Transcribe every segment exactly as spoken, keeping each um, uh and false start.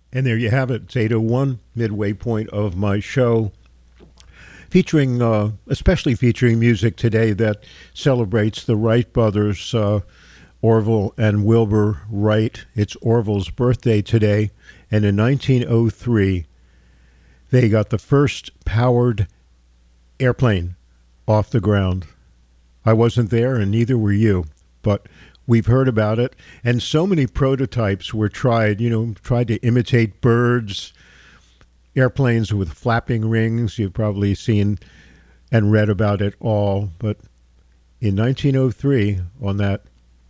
And there you have it. It's eight oh one, midway point of my show, featuring, uh, especially featuring music today that celebrates the Wright brothers, uh, Orville and Wilbur Wright. It's Orville's birthday today, and in nineteen oh three, they got the first powered airplane off the ground. I wasn't there, and neither were you, but we've heard about it, and so many prototypes were tried, you know, tried to imitate birds, airplanes with flapping rings. You've probably seen and read about it all, but in nineteen oh three, on that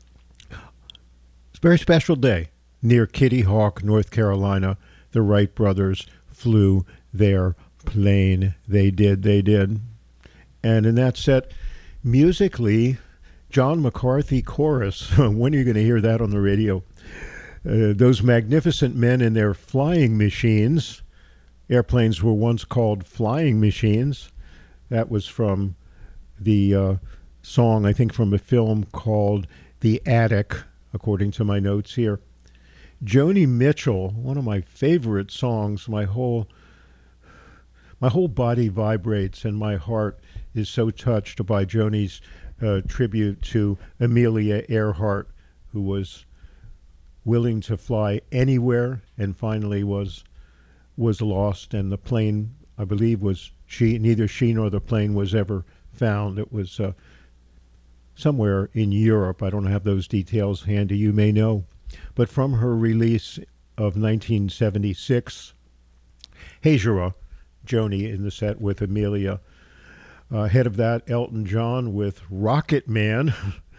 very special day near Kitty Hawk, North Carolina, the Wright brothers flew their plane. They did, they did. And in that set, musically, John McCarthy Chorus. When are you going to hear that on the radio? Uh, those magnificent men in their flying machines. Airplanes were once called flying machines. That was from the uh, song, I think, from a film called The Attic, according to my notes here. Joni Mitchell, one of my favorite songs. My whole, my whole body vibrates, and my heart is so touched by Joni's Uh, tribute to Amelia Earhart, who was willing to fly anywhere and finally was was lost, and the plane, I believe, was she neither she nor the plane was ever found. It was uh, somewhere in Europe. I don't have those details handy. You may know. But from her release of nineteen seventy-six, Hejira, Joni in the set with Amelia. Uh, ahead of that, Elton John with Rocket Man.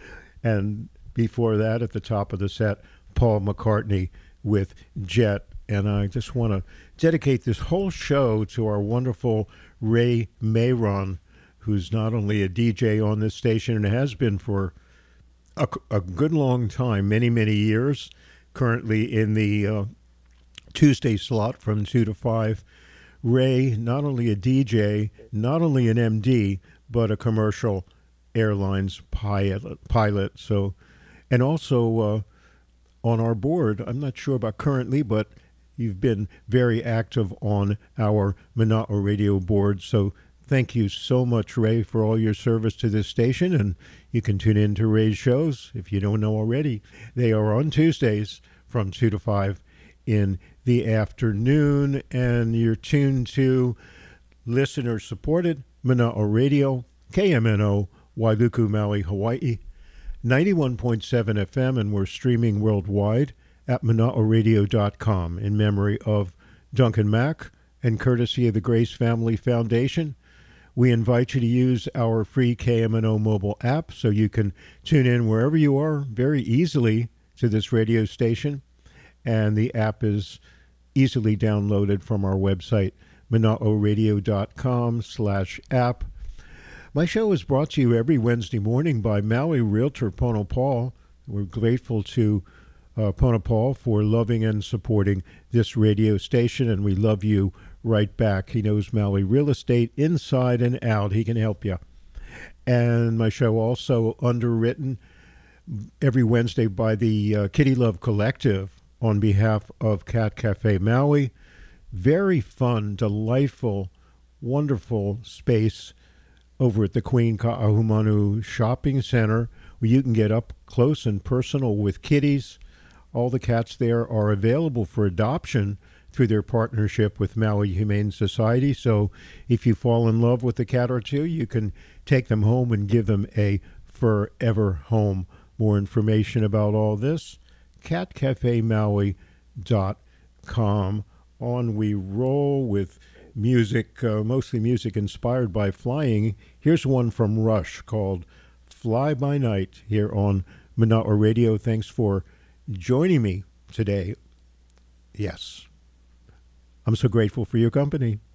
And before that, at the top of the set, Paul McCartney with Jet. And I just want to dedicate this whole show to our wonderful Ray Mayron, who's not only a D J on this station and has been for a, a good long time, many, many years, currently in the uh, Tuesday slot from two to five. Ray, not only a D J, not only an M D, but a commercial airlines pilot. pilot. So, and also uh, on our board, I'm not sure about currently, but you've been very active on our Monotone Radio board. So thank you so much, Ray, for all your service to this station. And you can tune in to Ray's shows, if you don't know already. They are on Tuesdays from two to five in the afternoon, and you're tuned to listener-supported Monotone Radio, K M N O, Wailuku, Maui, Hawaii, ninety-one point seven F M, and we're streaming worldwide at monotone radio dot com in memory of Duncan Mack and courtesy of the Grace Family Foundation. We invite you to use our free K M N O mobile app so you can tune in wherever you are very easily to this radio station, and the app is easily downloaded from our website, monotone radio dot com slash app. My show is brought to you every Wednesday morning by Maui Realtor Pono Paul. We're grateful to uh, Pono Paul for loving and supporting this radio station, and we love you right back. He knows Maui real estate inside and out. He can help you. And my show also underwritten every Wednesday by the uh, Kitty Love Collective, on behalf of Cat Cafe Maui. Very fun, delightful, wonderful space over at the Queen Ka'ahumanu Shopping Center, where you can get up close and personal with kitties. All the cats there are available for adoption through their partnership with Maui Humane Society. So if you fall in love with a cat or two, you can take them home and give them a forever home. More information about all this, cat cafe maui dot com. On we roll with music, uh, mostly music inspired by flying. Here's one from Rush called Fly By Night here on Monotone Radio. Thanks for joining me today. Yes, I'm so grateful for your company.